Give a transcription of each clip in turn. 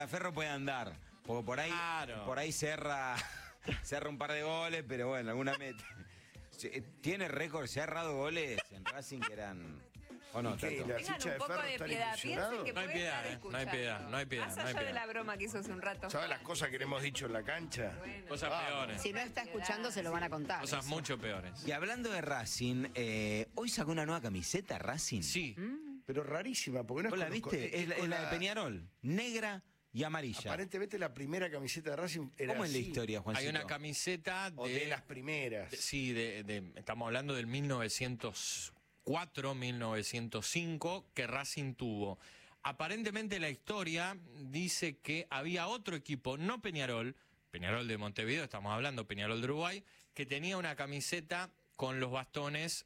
Ferro puede andar, porque por ahí cerra un par de goles, pero bueno, alguna meta. Tiene récord, se ha errado goles en Racing que eran... ¿O no? Tengan un poco de piedad. Piensen que no hay piedad, no hay piedad, no hay piedad. Más allá de la broma que hizo hace un rato. ¿Sabes las cosas que le hemos dicho en la cancha? Bueno, Cosas peores. Si no está escuchando, se lo van a contar. Cosas mucho peores. Y hablando de Racing, hoy sacó una nueva camiseta Racing. Sí. Pero rarísima, porque no es ¿Vos la con los viste? Es la de Peñarol, negra y amarilla. Aparentemente la primera camiseta de Racing era ¿Cómo es la así. historia, Juancito? Hay una camiseta O de las primeras. Sí, estamos hablando del 1904, 1905, que Racing tuvo. Aparentemente la historia dice que había otro equipo, no Peñarol de Montevideo, estamos hablando Peñarol de Uruguay, que tenía una camiseta con los bastones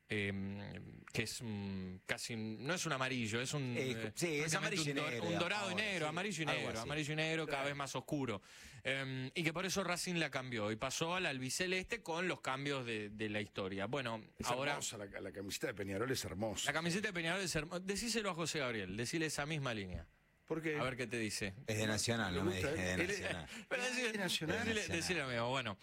que es casi, no es un amarillo, es un sí, es amarillo y negro, un dorado y negro, sí, amarillo y negro, cada vez más oscuro, y que por eso Racing la cambió y pasó al albiceleste con los cambios de la historia. Bueno, Es ahora hermosa, la camiseta de Peñarol es hermosa. la camiseta de Peñarol es hermosa. Decíselo a José Gabriel, decile esa misma línea. ¿Por qué? A ver qué te dice. Es de Nacional, no me gusta, dije de Nacional. Pero decile amigo, bueno,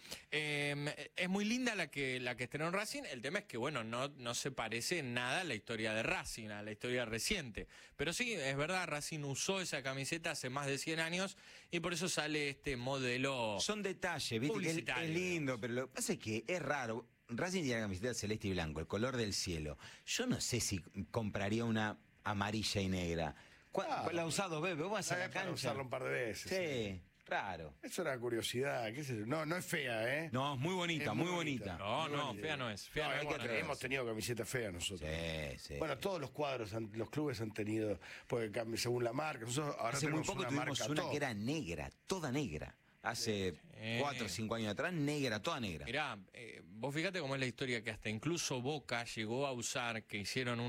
es muy linda la que estrenó en Racing. El tema es que, bueno, no se parece en nada a la historia de Racing, a la historia reciente. Pero sí, es verdad, Racing usó esa camiseta hace más de 100 años y por eso sale este modelo. Son detalles, viste, que es lindo, pero lo que pasa es que es raro. Racing tiene la camiseta celeste y blanco, el color del cielo. Yo no sé si compraría una amarilla y negra. ¿La has usado, Bebe? ¿Vos vas a la Para cancha? usarlo un par de veces. Sí, raro. Es una curiosidad, qué sé yo. No es fea, ¿eh? No, es muy bonita, Es muy muy bonita. No, fea no es. Fea no es, buena. Hemos tenido camisetas feas nosotros. Sí. Bueno, todos los cuadros, los clubes han tenido, porque según la marca. Nosotros ahora Hace muy tenemos poco una tuvimos marca una top. que era negra, toda negra. Hace 4 o 5 años atrás, negra, toda negra. Mirá, vos fíjate cómo es la historia que hasta incluso Boca llegó a usar, que hicieron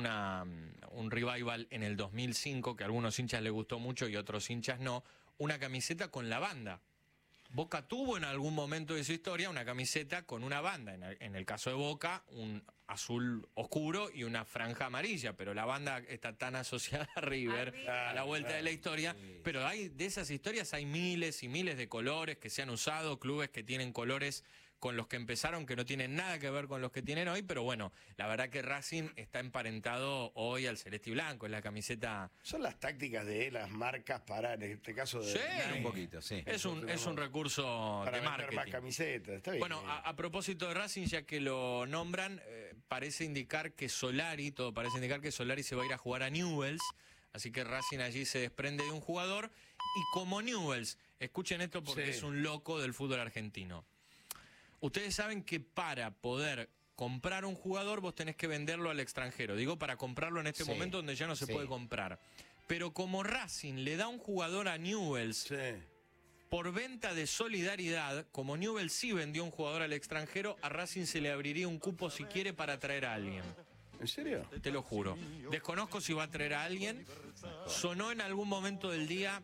un revival en el 2005, que a algunos hinchas les gustó mucho y a otros hinchas no, una camiseta con la banda. Boca tuvo en algún momento de su historia una camiseta con una banda, en el caso de Boca, un azul oscuro y una franja amarilla, pero la banda está tan asociada a River, a la vuelta de la historia, pero de esas historias hay miles y miles de colores que se han usado, clubes que tienen colores con los que empezaron, que no tienen nada que ver con los que tienen hoy, pero bueno, la verdad que Racing está emparentado hoy al celeste y blanco, es la camiseta. Son las tácticas de las marcas para, en este caso, de Un poquito, sí. Es un recurso para de vender marketing. más camisetas, está bien. Bueno, a propósito de Racing, ya que lo nombran, parece indicar que todo parece indicar que Solari se va a ir a jugar a Newell's, así que Racing allí se desprende de un jugador, y como Newell's, escuchen esto porque es un loco del fútbol argentino. Ustedes saben que para poder comprar un jugador vos tenés que venderlo al extranjero. Digo, para comprarlo en este momento donde ya no se puede comprar. Pero como Racing le da un jugador a Newell's por venta de solidaridad, como Newell's sí vendió un jugador al extranjero, a Racing se le abriría un cupo si quiere para traer a alguien. ¿En serio? Te lo juro. Desconozco si va a traer a alguien. Sonó en algún momento del día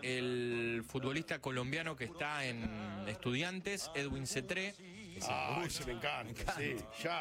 el futbolista colombiano que está en Estudiantes, Edwin Cetré. Ese me encanta, sí.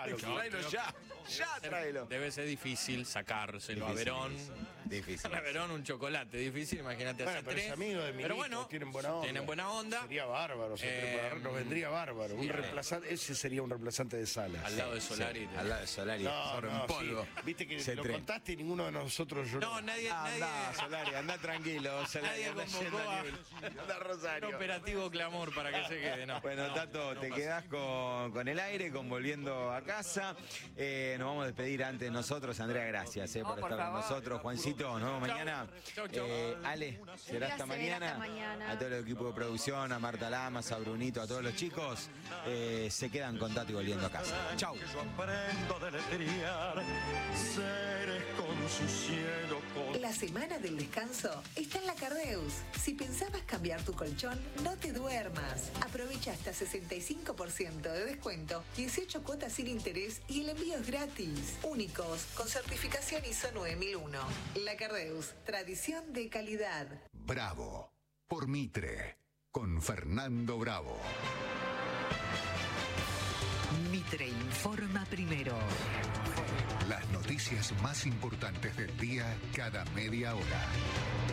Tráelo. Debe ser difícil sacárselo a Verón. Difícil. A Verón un chocolate difícil, imagínate a Bueno, pero Cetré. es amigo de mi Pero hijo, bueno, tienen buena onda. Sería bárbaro, nos vendría bárbaro. Un reemplazante, ese sería un reemplazante de Salas. Al lado de Solari. Al lado de Solari, sobre un polvo. Sí. Viste que Se lo tre. contaste y ninguno de nosotros lloró. No, nadie. Anda, Solari, anda tranquilo. Solari, Nadie anda convocó yendo a- Newell's. Anda Rosario. Un operativo clamor para que se quede, no. Bueno, No, Tato, no te pasa. quedás con el aire, con volviendo a casa. Nos vamos a despedir antes nosotros. Andrea, gracias por por estar favor. con nosotros. Juancito, nos vemos mañana. Chau. Ale, será hasta placer, mañana. hasta mañana. A todo el equipo de producción, a Marta Lamas, a Brunito, a todos los chicos. Se quedan con Tato y volviendo a casa. Chau. Que yo aprendo a deletrear seres con su cielo, con La semana del descanso está en la Cardeus. Si pensabas cambiar tu colchón, no te duermas. Aprovecha hasta 65% de descuento, 18 cuotas sin interés y el envío es gratis. Únicos, con certificación ISO 9001. La Cardeus, tradición de calidad. Bravo, por Mitre, con Fernando Bravo. Mitre informa primero. Las noticias más importantes del día cada media hora.